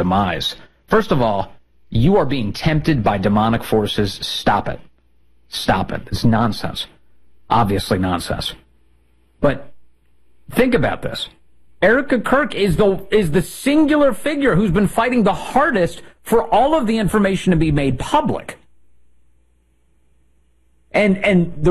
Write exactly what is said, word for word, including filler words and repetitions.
demise. First of all, you are being tempted by demonic forces. Stop it. Stop it. It's nonsense. Obviously nonsense. But think about this. Erica Kirk is the is the singular figure who's been fighting the hardest for all of the information to be made public. And and the